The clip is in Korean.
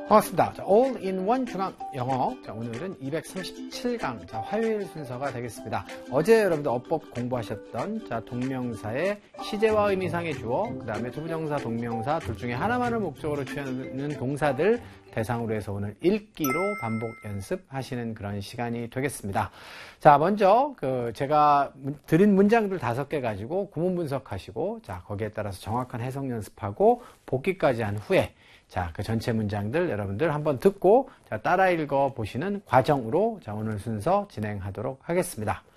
반갑습니다. 자, All-in-One 중앙 영어. 자, 오늘은 237강, 자, 화요일 순서가 되겠습니다. 어제 여러분들 어법 공부하셨던, 자, 동명사의 시제와 의미상의 주어, 그 다음에 투부정사, 동명사, 둘 중에 하나만을 목적으로 취하는 동사들 대상으로 해서 오늘 읽기로 반복 연습하시는 그런 시간이 되겠습니다. 자, 먼저, 제가 드린 문장들 5개 가지고 구문 분석하시고, 자, 거기에 따라서 정확한 해석 연습하고, 복기까지 한 후에, 자, 그 전체 문장들 여러분들 한번 듣고, 자, 따라 읽어 보시는 과정으로, 자, 오늘 순서 진행하도록 하겠습니다.